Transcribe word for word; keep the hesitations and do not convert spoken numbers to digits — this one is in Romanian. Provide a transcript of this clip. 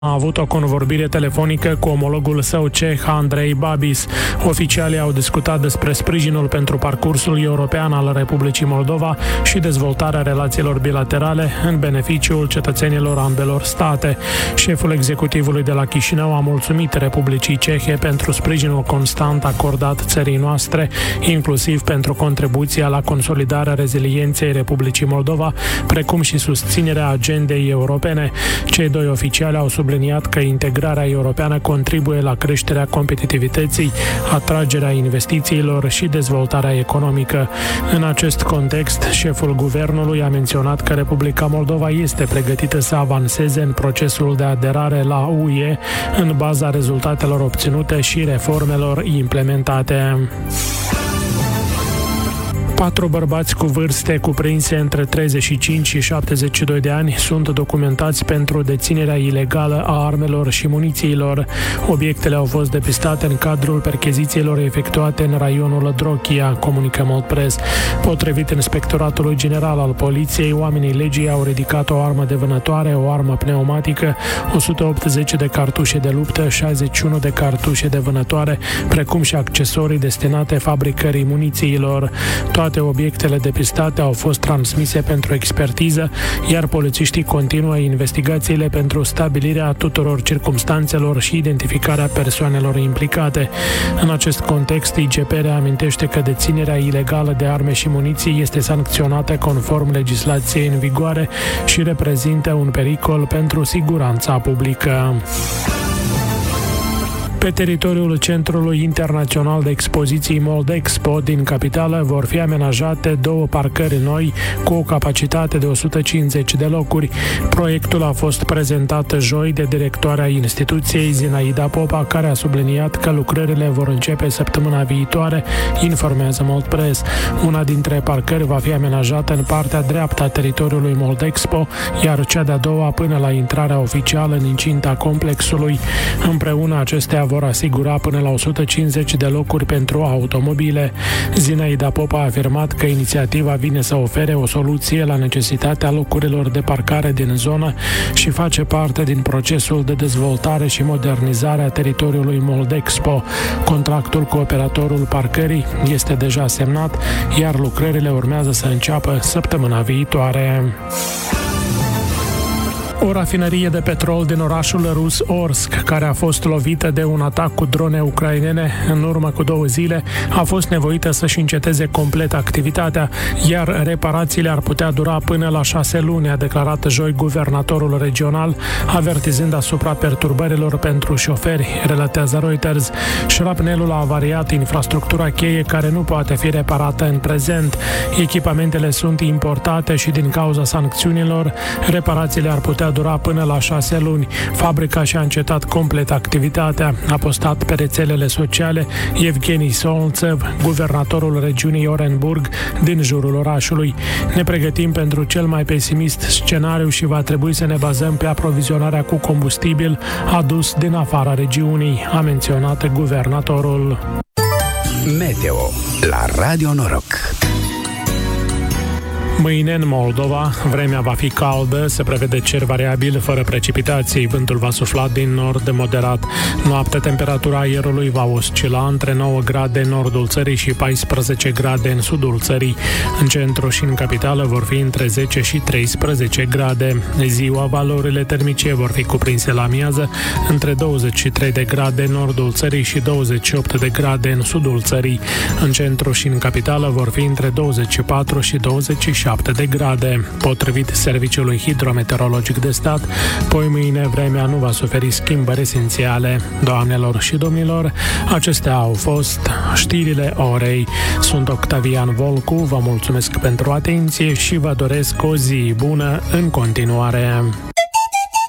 a avut o convorbire telefonică cu omologul său ceh, Andrei Babis. Oficialii au discutat despre sprijinul pentru parcursul european al Republicii Moldova și dezvoltarea relațiilor bilaterale în beneficiul cetățenilor ambelor state. Șeful executivului de la Chișinău a mulțumit Republicii Cehe pentru sprijinul constant acordat țării noastre, inclusiv pentru contribuția la consolidarea rezilienței Republicii Moldova, precum și susținerea agendei europene. Cei doi oficiali au subliniat că integrarea europeană contribuie la creșterea competitivității, atragerea investițiilor și dezvoltarea economică. În acest context, șeful guvernului a menționat că Republica Moldova este pregătită să avanseze în procesul de aderare la U E în baza rezultatelor obținute și reformelor implementate. Patru bărbați cu vârste cuprinse între treizeci și cinci și șaptezeci și doi de ani sunt documentați pentru deținerea ilegală a armelor și munițiilor. Obiectele au fost depistate în cadrul perchezițiilor efectuate în raionul Drochia, comunică Moldpress. Potrivit Inspectoratului General al Poliției, oamenii legii au ridicat o armă de vânătoare, o armă pneumatică, o sută optzeci de cartușe de luptă, șaizeci și unu de cartușe de vânătoare, precum și accesorii destinate fabricării munițiilor. Toate obiectele depistate au fost transmise pentru expertiză, iar polițiștii continuă investigațiile pentru stabilirea tuturor circumstanțelor și identificarea persoanelor implicate. În acest context, I G P reamintește că deținerea ilegală de arme și muniții este sancționată conform legislației în vigoare și reprezintă un pericol pentru siguranța publică. Pe teritoriul Centrului Internațional de Expoziții Moldexpo din capitală vor fi amenajate două parcări noi cu o capacitate de o sută cincizeci de locuri. Proiectul a fost prezentat joi de directoarea instituției, Zinaida Popa, care a subliniat că lucrările vor începe săptămâna viitoare, informează Moldpress. Una dintre parcări va fi amenajată în partea dreaptă a teritoriului Moldexpo, iar cea de-a doua până la intrarea oficială în incinta complexului. Împreună acestea vor asigura până la o sută cincizeci de locuri pentru automobile. Zinaida Popa a afirmat că inițiativa vine să ofere o soluție la necesitatea locurilor de parcare din zonă și face parte din procesul de dezvoltare și modernizare a teritoriului Moldexpo. Contractul cu operatorul parcării este deja semnat, iar lucrările urmează să înceapă săptămâna viitoare. O rafinărie de petrol din orașul rus Orsk, care a fost lovită de un atac cu drone ucrainene în urmă cu două zile, a fost nevoită să-și înceteze complet activitatea, iar reparațiile ar putea dura până la șase luni, a declarat joi guvernatorul regional, avertizând asupra perturbărilor pentru șoferi, relatează Reuters. Șrapnelul a avariat infrastructura cheie care nu poate fi reparată în prezent. Echipamentele sunt importate și din cauza sancțiunilor, reparațiile ar putea dura până la șase luni. Fabrica și-a încetat complet activitatea, a postat pe rețelele sociale Evgeni Solntsev, guvernatorul regiunii Orenburg din jurul orașului. Ne pregătim pentru cel mai pesimist scenariu și va trebui să ne bazăm pe aprovizionarea cu combustibil adus din afara regiunii, a menționat guvernatorul. Meteo la Radio Noroc. Mâine în Moldova, vremea va fi caldă, se prevede cer variabil fără precipitații, vântul va sufla din nord moderat. Noaptea temperatura aerului va oscila între nouă grade în nordul țării și paisprezece grade în sudul țării. În centru și în capitală vor fi între zece și treisprezece grade. Ziua, valorile termice vor fi cuprinse la amiază între douăzeci și trei de grade în nordul țării și douăzeci și opt de grade în sudul țării. În centru și în capitală vor fi între douăzeci și patru și douăzeci și șapte de grade. Potrivit Serviciului Hidrometeorologic de Stat, poi mâine vremea nu va suferi schimbări esențiale. Doamnelor și domnilor, acestea au fost știrile orei. Sunt Octavian Volcu, vă mulțumesc pentru atenție și vă doresc o zi bună în continuare.